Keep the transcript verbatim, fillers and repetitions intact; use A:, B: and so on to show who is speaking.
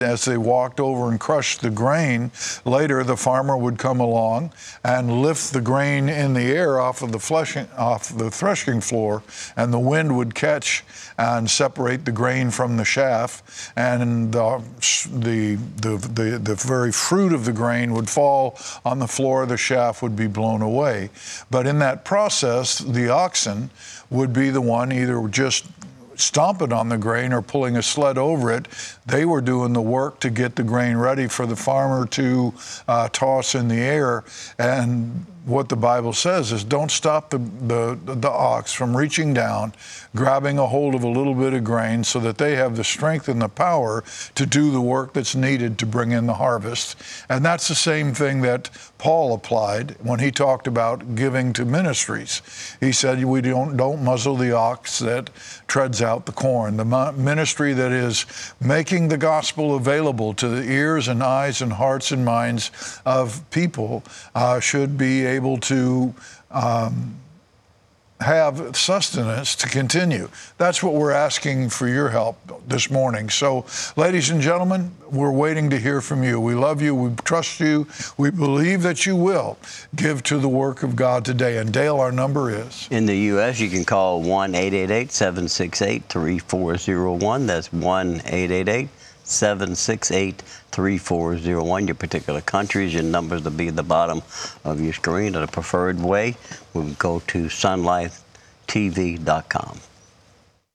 A: As they walked over and crushed the grain, later the farmer would come along and lift the grain in the air off of the fleshing, off the threshing floor, and the wind would catch and separate the grain from the chaff, and the, the, the, the, the very fruit of the grain would fall on the floor, the chaff would be blown away. But in that process, the oxen would be the one either just stomping on the grain or pulling a sled over it. They were doing the work to get the grain ready for the farmer to uh, toss in the air. And what the Bible says is don't stop the, the, the ox from reaching down, grabbing a hold of a little bit of grain so that they have the strength and the power to do the work that's needed to bring in the harvest. And that's the same thing that Paul applied when he talked about giving to ministries. He said, we don't, don't muzzle the ox that treads out the corn. The ministry that is making the gospel available to the ears and eyes and hearts and minds of people uh, should be able to um, have sustenance to continue. That's what we're asking for your help this morning. So, ladies and gentlemen, we're waiting to hear from you. We love you. We trust you. We believe that you will give to the work of God today. And Dale, our number is?
B: In the U S, you can call one eight eight eight, seven six eight, three four zero one. That's one eight eight eight, seven six eight, three four zero one. Your particular countries, your numbers will be at the bottom of your screen. Or the preferred way, we'll go to sun life T V dot com.